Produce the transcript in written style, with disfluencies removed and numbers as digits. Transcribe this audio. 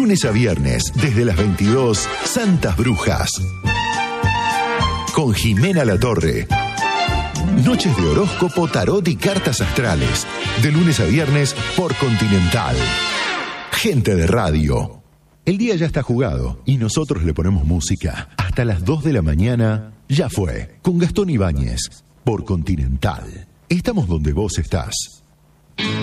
lunes a viernes, desde las 22, Santas Brujas. Con Jimena Latorre. Noches de horóscopo, tarot y cartas astrales. De lunes a viernes por Continental. Gente de radio. El día ya está jugado y nosotros le ponemos música. Hasta las 2 de la mañana, ya fue. Con Gastón Ibáñez, por Continental. Estamos donde vos estás.